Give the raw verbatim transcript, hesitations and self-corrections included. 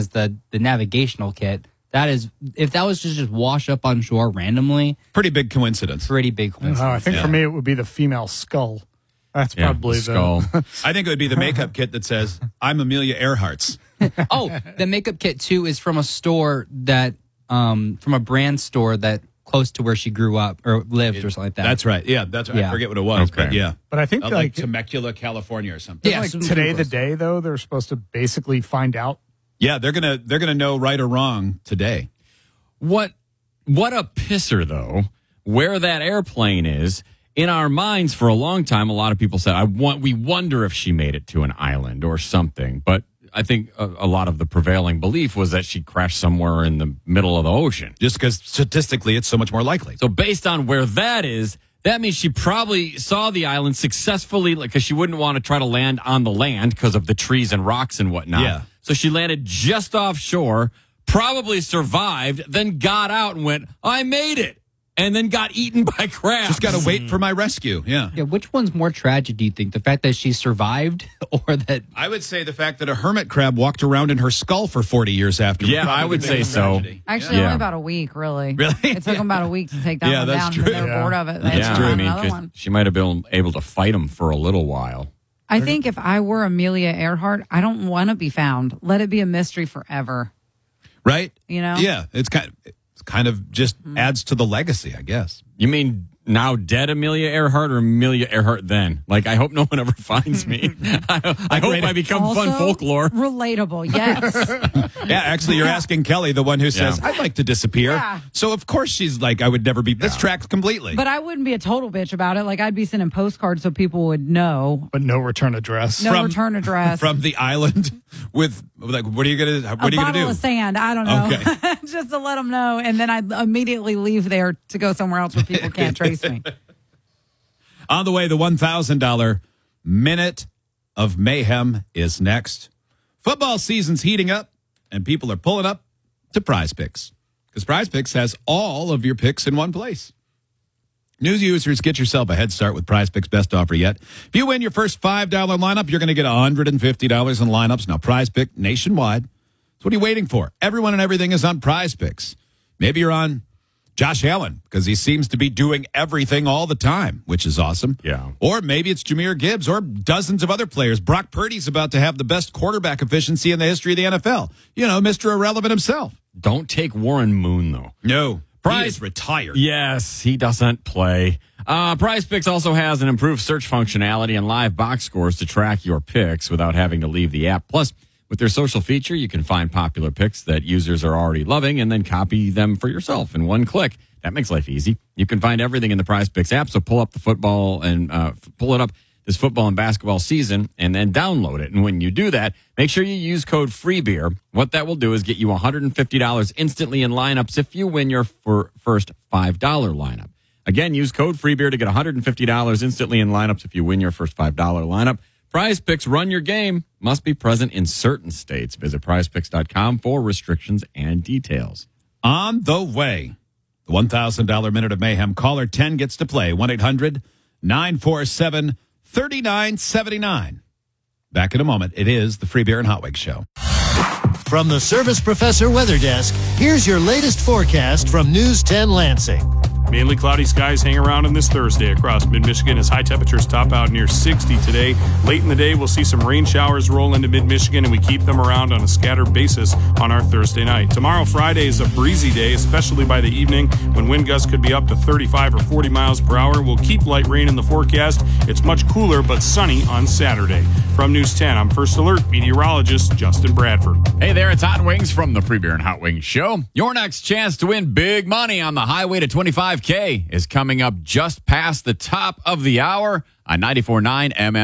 is the the navigational kit. That is, if that was to just wash up on shore randomly, pretty big coincidence. Pretty big coincidence. Oh, I think yeah. for me it would be the female skull. That's yeah, probably the skull. the I think it would be the makeup kit that says, I'm Amelia Earhart's. Oh, the makeup kit, too, is from a store that, um, from a brand store that close to where she grew up or lived it, or something like that. That's right. Yeah, that's right. Yeah. I forget what it was, Okay. but yeah. But I think Uh, like, like Temecula, California or something. Yeah, like some- today some the close. day though they're supposed to basically find out. Yeah, they're gonna they're gonna know right or wrong today. What what a pisser, though, where that airplane is. In our minds, for a long time, a lot of people said, "I want." We wonder if she made it to an island or something. But I think a, a lot of the prevailing belief was that she crashed somewhere in the middle of the ocean. Just because statistically it's so much more likely. So based on where that is, that means she probably saw the island successfully, because she wouldn't want to try to land on the land because of the trees and rocks and whatnot. Yeah. So she landed just offshore, probably survived, then got out and went, I made it, and then got eaten by crabs. Just got to wait for my rescue. Yeah. Yeah, which one's more tragic, do you think? The fact that she survived or that... I would say the fact that a hermit crab walked around in her skull for forty years after. Yeah, probably I would the say biggest so. tragedy. Actually, Yeah. only about a week, really. Really? It took them about a week to take that Yeah, one that's down. true. They were Yeah. bored of it. They yeah, had to I find mean, another 'cause one. she might have been able to fight him for a little while. I think if I were Amelia Earhart, I don't want to be found. Let it be a mystery forever. Right? You know? Yeah, it's kind of, it's kind of just adds to the legacy, I guess. You mean now dead Amelia Earhart or Amelia Earhart then? Like, I hope no one ever finds me. I, I hope I become Also, fun folklore. Relatable, yes. Yeah, actually, you're asking Kelly, the one who says, Yeah. I'd like to disappear. Yeah. So, of course, she's like, I would never be. This tracks completely. But I wouldn't be a total bitch about it. Like, I'd be sending postcards so people would know. But no return address. No From- return address. From the island with, like, what are you going to, what a are you going bottle to do? of sand. I don't know. Okay. Just to let them know. And then I'd immediately leave there to go somewhere else where people can't trace me. On the way, the one thousand dollars Minute of Mayhem is next. Football season's heating up, and people are pulling up to Prize Picks, because Prize Picks has all of your picks in one place. New users, get yourself a head start with Prize Picks' best offer yet. If you win your first five dollars lineup, you're going to get one hundred fifty dollars in lineups. Now, Prize Pick nationwide. So what are you waiting for? Everyone and everything is on Prize Picks. Maybe you're on Josh Allen, because he seems to be doing everything all the time, which is awesome. Yeah. Or maybe it's Jahmyr Gibbs or dozens of other players. Brock Purdy's about to have the best quarterback efficiency in the history of the N F L. You know, Mister Irrelevant himself. Don't take Warren Moon, though. No. Prize- He is retired. Yes, he doesn't play. Uh, Prize Picks also has an improved search functionality and live box scores to track your picks without having to leave the app. Plus, with their social feature, you can find popular picks that users are already loving and then copy them for yourself in one click. That makes life easy. You can find everything in the Prize Picks app, so pull up the football and uh, pull it up this football and basketball season and then download it. And when you do that, make sure you use code FREEBEER. What that will do is get you one hundred fifty dollars instantly in lineups if you win your fir- first five dollars lineup. Again, use code FREEBEER to get one hundred fifty dollars instantly in lineups if you win your first five dollars lineup. Prize Picks, run your game. Must be present in certain states. Visit prize picks dot com for restrictions and details. On the way, the one thousand dollars Minute of Mayhem. Caller ten gets to play. one eight hundred nine four seven three nine seven nine. Back in a moment. It is the Free Beer and Hot Wings Show. From the Service Professor Weather Desk, here's your latest forecast from News ten Lansing. Mainly cloudy skies hang around on this Thursday across mid-Michigan as high temperatures top out near sixty today. Late in the day, we'll see some rain showers roll into mid-Michigan, and we keep them around on a scattered basis on our Thursday night. Tomorrow, Friday, is a breezy day, especially by the evening when wind gusts could be up to thirty-five or forty miles per hour. We'll keep light rain in the forecast. It's much cooler but sunny on Saturday. From News ten, I'm First Alert meteorologist Justin Bradford. Hey there, it's Hot Wings from the Free Beer and Hot Wings Show. Your next chance to win big money on the highway to twenty-five K is coming up just past the top of the hour on ninety-four point nine M M.